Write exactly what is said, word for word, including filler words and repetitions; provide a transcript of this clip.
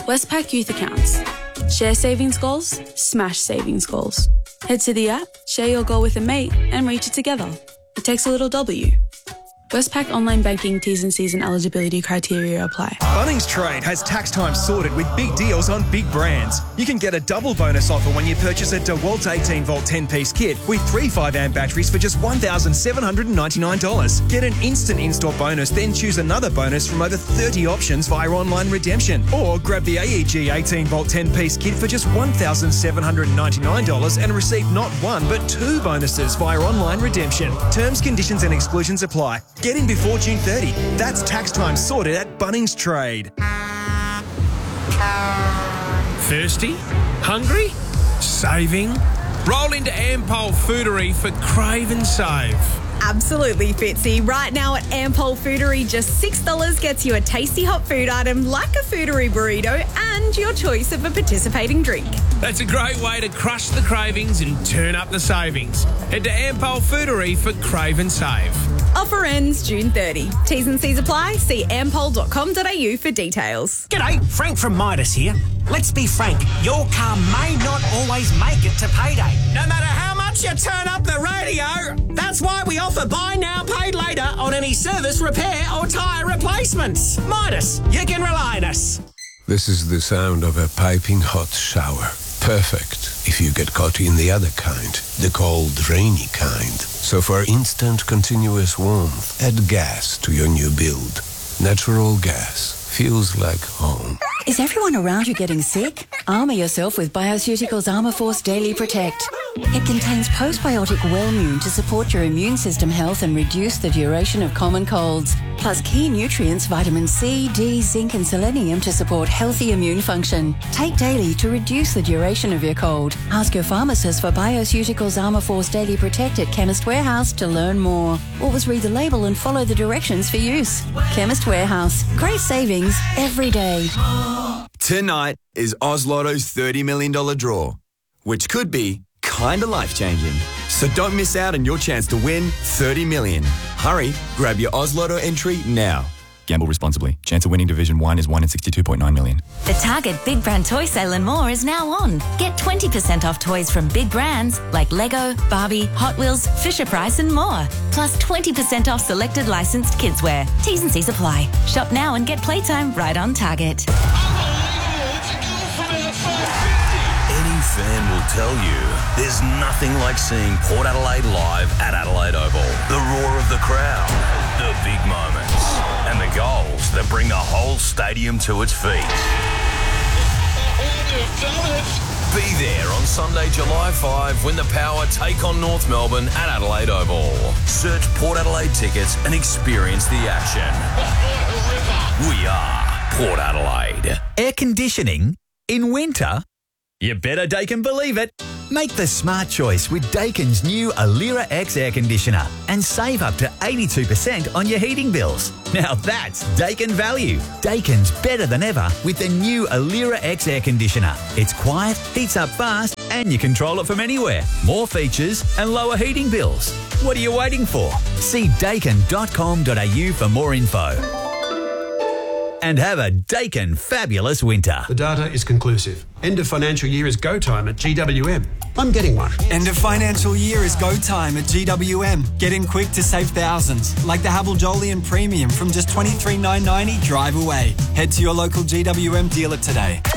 Westpac Youth Accounts. Share savings goals, smash savings goals. Head to the app, share your goal with a mate and reach it together. It takes a little W. Westpac Online Banking T's and C's and eligibility criteria apply. Bunnings Trade has tax time sorted with big deals on big brands. You can get a double bonus offer when you purchase a DeWalt eighteen volt ten-piece kit with three five amp batteries for just one thousand seven hundred ninety-nine dollars. Get an instant in-store bonus, then choose another bonus from over thirty options via online redemption. Or grab the A E G eighteen volt ten-piece kit for just one thousand seven hundred ninety-nine dollars and receive not one but two bonuses via online redemption. Terms, conditions and exclusions apply. Get in before June thirtieth. That's tax time sorted at Bunnings Trade. Thirsty? Hungry? Saving? Roll into Ampol Foodery for Crave and Save. Absolutely, Fitzy. Right now at Ampol Foodery, just six dollars gets you a tasty hot food item like a Foodery burrito and your choice of a participating drink. That's a great way to crush the cravings and turn up the savings. Head to Ampol Foodery for Crave and Save. Offer ends June thirtieth. T's and C's apply. See ampol dot com dot a u for details. G'day, Frank from Midas here. Let's be frank, your car may not always make it to payday. No matter how much you turn up the radio, that's why we offer buy now, pay later on any service, repair or tyre replacements. Midas, you can rely on us. This is the sound of a piping hot shower. Perfect if you get caught in the other kind, the cold, rainy kind. So for instant, continuous warmth, add gas to your new build. Natural gas feels like home. Is everyone around you getting sick? Armour yourself with Bioceuticals Armour Force Daily Protect. It contains postbiotic Wellmune to support your immune system health and reduce the duration of common colds. Plus key nutrients vitamin C, D, zinc and selenium to support healthy immune function. Take daily to reduce the duration of your cold. Ask your pharmacist for Bioceuticals Armour Force Daily Protect at Chemist Warehouse to learn more. Always read the label and follow the directions for use. Chemist Warehouse. Great savings every day. Tonight is Oz Lotto's thirty million dollars draw, which could be kinda life-changing. So don't miss out on your chance to win thirty million dollars. Hurry, grab your Oz Lotto entry now. Gamble responsibly. Chance of winning Division one is one in sixty-two point nine million. The Target Big Brand Toy Sale and more is now on. Get twenty percent off toys from big brands like Lego, Barbie, Hot Wheels, Fisher-Price and more. Plus twenty percent off selected licensed kidswear. T's and C's apply. Shop now and get playtime right on Target. Any fan will tell you there's nothing like seeing Port Adelaide live at Adelaide Oval. The roar of the crowd, the big moments, and the goals that bring the whole stadium to its feet. Be there on Sunday, July fifth when the Power take on North Melbourne at Adelaide Oval. Search Port Adelaide tickets and experience the action. We are Port Adelaide. Air conditioning in winter? You better Daikin believe it. Make the smart choice with Daikin's new Alira X air conditioner and save up to eighty-two percent on your heating bills. Now that's Daikin value. Daikin's better than ever with the new Alira X air conditioner. It's quiet, heats up fast, and you control it from anywhere. More features and lower heating bills. What are you waiting for? See daikin dot com dot a u for more info. And have a Daikin fabulous winter. The data is conclusive. End of financial year is go time at G W M. I'm getting one. End of financial year is go time at G W M. Get in quick to save thousands, like the Havel Jolyon Premium from just twenty-three thousand nine hundred ninety drive away. Head to your local G W M dealer today.